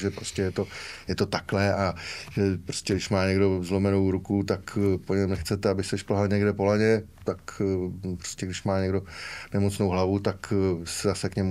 že prostě je to takhle a že prostě když má někdo zlomenou ruku, tak po něm nechcete, aby se šplhal někde po laně, tak prostě když má někdo nemocnou hlavu, tak se zase k němu